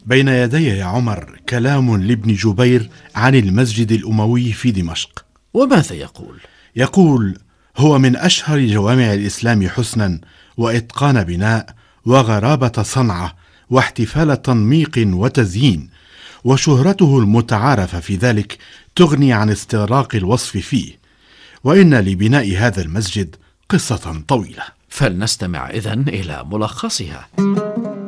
بين يدي يا عمر كلام لابن جبير عن المسجد الأموي في دمشق. وماذا يقول؟ يقول: هو من أشهر جوامع الإسلام حسنا وإتقان بناء وغرابة صنعة واحتفال تنميق وتزيين، وشهرته المتعارفة في ذلك تغني عن استغراق الوصف فيه، وإن لبناء هذا المسجد قصة طويلة. فلنستمع إذن إلى ملخصها.